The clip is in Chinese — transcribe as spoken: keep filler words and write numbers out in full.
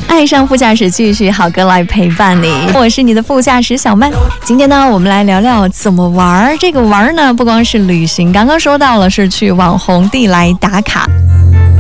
爱上副驾驶，继续好歌来陪伴你。我是你的副驾驶小曼。今天呢，我们来聊聊怎么玩。这个玩呢，不光是旅行，刚刚说到了是去网红地来打卡。